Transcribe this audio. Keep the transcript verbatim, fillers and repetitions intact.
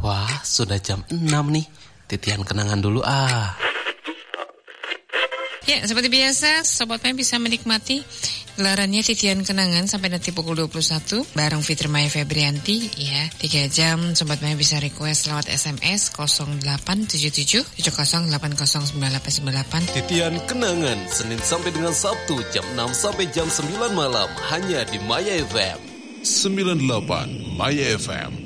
Wah, sudah jam enam nih. Titian kenangan dulu ah. Ya, seperti biasa, Sobat Maya bisa menikmati gelarannya Titian Kenangan sampai nanti pukul dua puluh satu bareng Fitri Maya Febrianti ya. tiga jam Sobat Maya bisa request lewat S M S nol delapan tujuh tujuh tujuh nol delapan nol sembilan delapan sembilan delapan. Titian Kenangan Senin sampai dengan Sabtu jam enam sampai jam sembilan malam hanya di Maya F M. sembilan puluh delapan Maya F M.